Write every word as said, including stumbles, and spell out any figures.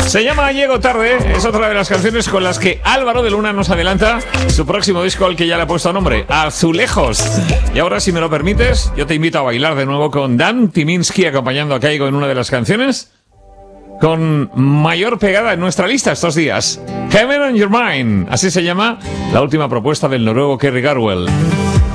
Se llama Llego Tarde, es otra de las canciones con las que Álvaro de Luna nos adelanta su próximo disco, al que ya le ha puesto nombre, Azulejos. Y ahora, si me lo permites, yo te invito a bailar de nuevo con Dan Tyminski acompañando a Kygo en una de las canciones con mayor pegada en nuestra lista estos días. Heaven on Your Mind, así se llama la última propuesta del noruego Kerry Garwell.